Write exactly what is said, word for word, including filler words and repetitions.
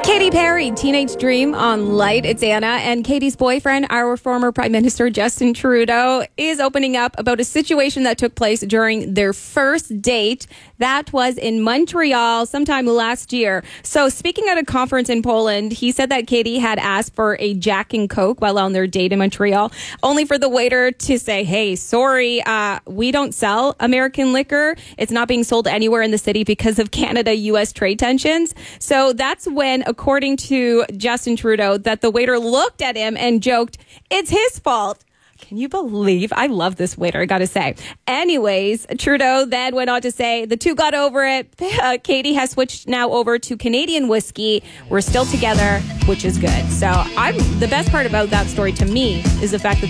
Katy Perry, Teenage Dream on Light. It's Anna, and Katy's boyfriend, our former Prime Minister Justin Trudeau, is opening up about a situation that took place during their first date. That was in Montreal sometime last year. So speaking at a conference in Poland, he said that Katy had asked for a Jack and Coke while on their date in Montreal, only for the waiter to say, hey, sorry, uh, we don't sell American liquor. It's not being sold anywhere in the city because of Canada U S trade tensions. So that's when, according to Justin Trudeau, that the waiter looked at him and joked, it's his fault. Can you believe? I love this waiter, I gotta say. Anyways, Trudeau then went on to say the two got over it. Uh, Katy has switched now over to Canadian whiskey. We're still together, which is good. So I'm the best part about that story to me is the fact that